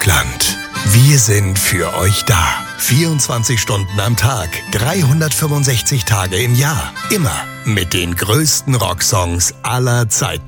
Deutschland. Wir sind für euch da. 24 Stunden am Tag, 365 Tage im Jahr. Immer mit den größten Rocksongs aller Zeiten.